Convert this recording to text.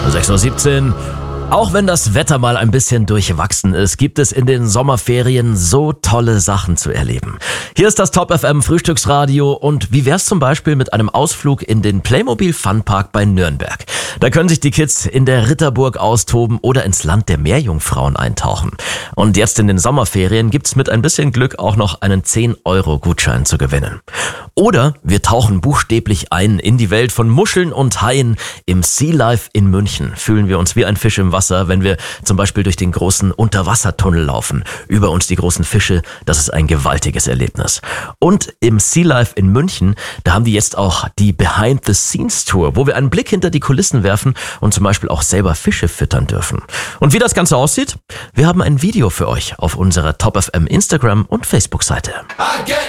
6:17 Uhr. Auch wenn das Wetter mal ein bisschen durchwachsen ist, gibt es in den Sommerferien so tolle Sachen zu erleben. Hier ist das Top FM Frühstücksradio und wie wär's zum Beispiel mit einem Ausflug in den Playmobil Funpark bei Nürnberg? Da können sich die Kids in der Ritterburg austoben oder ins Land der Meerjungfrauen eintauchen. Und jetzt in den Sommerferien gibt's mit ein bisschen Glück auch noch einen 10-Euro-Gutschein zu gewinnen. Oder wir tauchen buchstäblich ein in die Welt von Muscheln und Haien. Im Sea Life in München fühlen wir uns wie ein Fisch im Wasser, wenn wir zum Beispiel durch den großen Unterwassertunnel laufen. Über uns die großen Fische, das ist ein gewaltiges Erlebnis. Und im Sea Life in München, da haben die jetzt auch die Behind-the-Scenes-Tour, wo wir einen Blick hinter die Kulissen werfen und zum Beispiel auch selber Fische füttern dürfen. Und wie das Ganze aussieht? Wir haben ein Video für euch auf unserer Top FM Instagram- und Facebook-Seite.